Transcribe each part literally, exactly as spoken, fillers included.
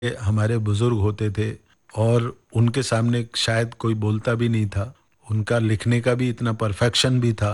ये हमारे बुजुर्ग होते थे और उनके सामने शायद कोई बोलता भी नहीं था। उनका लिखने का भी इतना परफेक्शन भी था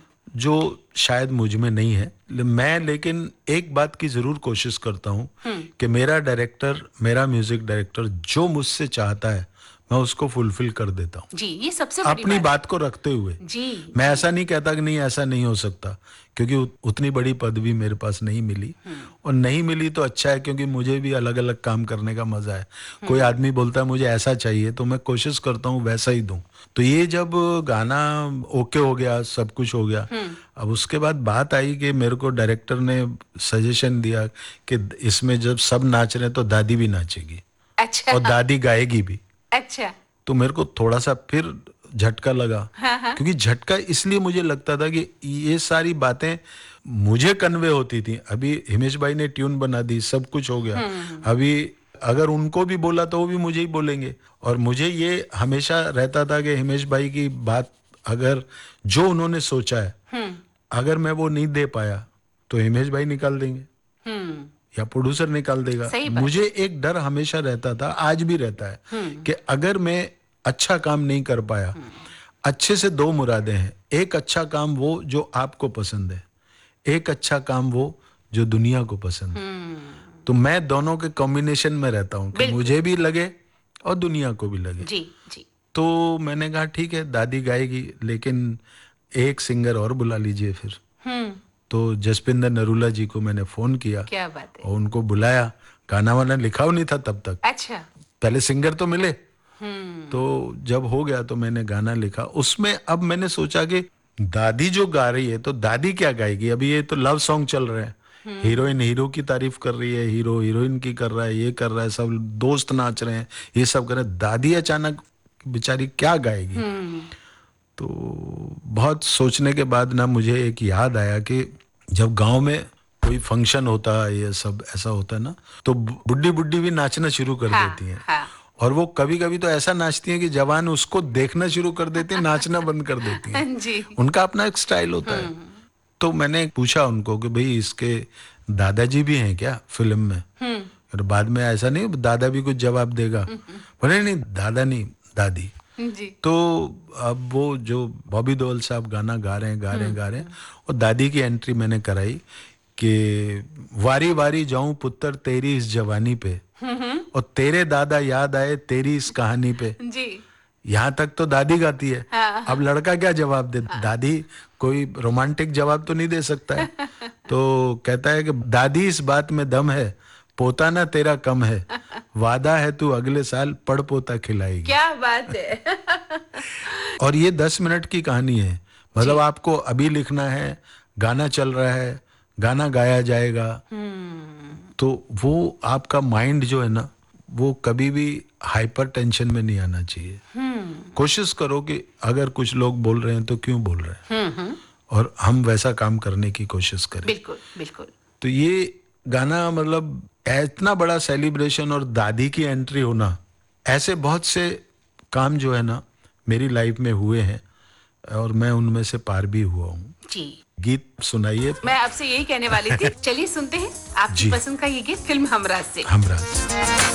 जो शायद मुझ में नहीं है। ले- मैं लेकिन एक बात की जरूर कोशिश करता हूँ कि मेरा डायरेक्टर, मेरा म्यूजिक डायरेक्टर जो मुझसे चाहता है मैं उसको फुलफिल कर देता हूँ, जी, ये सबसे बड़ी अपनी बात है। बात को रखते हुए। जी, मैं जी। ऐसा नहीं कहता कि नहीं ऐसा नहीं हो सकता, क्योंकि उत, उतनी बड़ी पदवी मेरे पास नहीं मिली। और नहीं मिली तो अच्छा है, क्योंकि मुझे भी अलग अलग काम करने का मजा है। कोई आदमी बोलता है मुझे ऐसा चाहिए तो मैं कोशिश करता हूँ वैसा ही दूं। तो ये जब गाना ओके हो गया, सब कुछ हो गया, अब उसके बाद बात आई कि मेरे को डायरेक्टर ने सजेशन दिया कि इसमें जब सब नाच रहे हैं तो दादी भी नाचेगी अच्छा, और दादी गाएगी भी। अच्छा। तो मेरे को थोड़ा सा फिर झटका लगा, हाँ, हाँ। क्योंकि झटका इसलिए मुझे लगता था कि ये सारी बातें मुझे कन्वे होती थी। अभी हिमेश भाई ने ट्यून बना दी, सब कुछ हो गया। अभी अगर उनको भी बोला तो वो भी मुझे ही बोलेंगे। और मुझे ये हमेशा रहता था कि हिमेश भाई की बात अगर जो उन्होंने सोचा है अगर मैं वो नहीं दे पाया तो हिमेश भाई निकाल देंगे हुँ, या प्रोड्यूसर निकाल देगा। सही बात मुझे है। एक डर हमेशा रहता था, आज भी रहता है, कि अगर मैं अच्छा काम नहीं कर पाया। अच्छे से दो मुरादें हैं, एक अच्छा काम वो जो आपको पसंद है, एक अच्छा काम वो जो दुनिया को पसंद है। हुँ, तो मैं दोनों के कॉम्बिनेशन में रहता हूँ कि बिल्कुल। मुझे भी लगे और दुनिया को भी लगे। जी, जी। तो मैंने कहा ठीक है दादी गाएगी, लेकिन एक सिंगर और बुला लीजिए फिर। हुँ, तो जसपिंदर नरूला जी को मैंने फोन किया क्या बात है। और उनको बुलाया। गाना वाना लिखा हुआ नहीं था तब तक, अच्छा। पहले सिंगर तो मिले। हुँ, तो जब हो गया तो मैंने गाना लिखा उसमें। अब मैंने सोचा कि दादी जो गा रही है तो दादी क्या गाएगी। अभी ये तो लव सॉन्ग चल रहे हैं, हीरोइन हीरो की तारीफ कर रही है, हीरो हीरोइन की कर रहा है, ये कर रहा है, सब दोस्त नाच रहे हैं, ये सब कर रहे हैं। दादी अचानक बेचारी क्या गाएगी। हुँ, तो बहुत सोचने के बाद ना मुझे एक याद आया कि जब गांव में कोई फंक्शन होता है, ये सब ऐसा होता है ना, तो बुड्ढी बुड्ढी भी नाचना शुरू कर हाँ, देती हैं। हाँ। और वो कभी कभी तो ऐसा नाचती हैं कि जवान उसको देखना शुरू कर देते हैं, नाचना बंद कर देती हैं। जी। उनका अपना एक स्टाइल होता है। हुँ, तो मैंने पूछा उनको कि भाई इसके दादाजी भी हैं क्या फिल्म में। हुँ, और बाद में ऐसा नहीं दादा भी कुछ जवाब देगा। हुँ, हुँ, बोले नहीं दादा नहीं, दादी। जी। तो अब वो जो बॉबी देओल साहब गाना गा रहे हैं गा रहे हुँ, हैं गा रहे हैं, हुँ, और दादी की एंट्री मैंने कराई कि वारी वारी जाऊं पुत्र तेरी इस जवानी पे, हुँ, हुँ, और तेरे दादा याद आए तेरी इस कहानी पे। जी। यहाँ तक तो दादी गाती है। हाँ, अब हाँ, लड़का क्या जवाब दे। हाँ। दादी कोई रोमांटिक जवाब तो नहीं दे सकता है। तो कहता है कि दादी इस बात में दम है, पोता ना तेरा कम है, वादा है तू अगले साल पड़ पोता खिलाएगी। क्या बात है। और ये दस मिनट की कहानी है। मतलब जी। आपको अभी लिखना है, गाना चल रहा है, गाना गाया जाएगा। हुँ, तो वो आपका माइंड जो है ना, वो कभी भी हाइपर टेंशन में नहीं आना चाहिए। हुँ, कोशिश करो कि अगर कुछ लोग बोल रहे हैं तो क्यों बोल रहे हैं, हुँ, हुँ। और हम वैसा काम करने की कोशिश करें। बिल्कुल, बिल्कुल। तो ये गाना मतलब इतना बड़ा सेलिब्रेशन और दादी की एंट्री होना, ऐसे बहुत से काम जो है ना मेरी लाइफ में हुए हैं, और मैं उनमें से पार भी हुआ हूँ। जी। गीत सुनाइए। मैं आपसे यही कहने वाली थी। चलिए सुनते हैं आपकी जी, पसंद का ये गीत फ़िल्म हमराज़ से। हमराज।